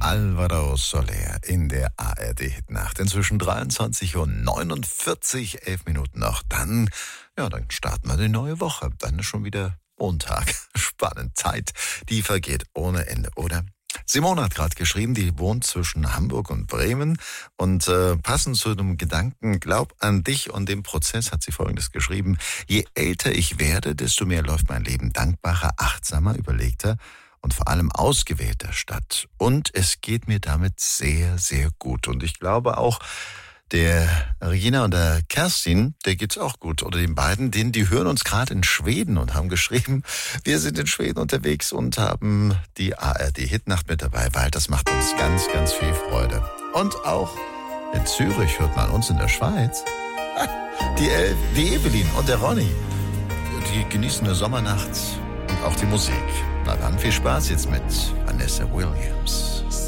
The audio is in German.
Alvaro Soler in der ARD-Hitnacht. Inzwischen 23:49 Uhr, 11 Minuten noch. Dann starten wir die neue Woche. Dann ist schon wieder Montag. Spannend. Zeit, die vergeht ohne Ende, oder? Simone hat gerade geschrieben, die wohnt zwischen Hamburg und Bremen und passend zu dem Gedanken, glaub an dich und den Prozess, hat sie Folgendes geschrieben: Je älter ich werde, desto mehr läuft mein Leben dankbarer, achtsamer, überlegter und vor allem ausgewählter statt. Und es geht mir damit sehr, sehr gut. Und ich glaube auch, der Regina und der Kerstin, der geht's auch gut. Oder den beiden, die hören uns gerade in Schweden und haben geschrieben, wir sind in Schweden unterwegs und haben die ARD-Hitnacht mit dabei, weil das macht uns ganz, ganz viel Freude. Und auch in Zürich hört man uns in der Schweiz. Die Evelyn und der Ronny, die genießen eine Sommernacht und auch die Musik. Na dann, viel Spaß jetzt mit Vanessa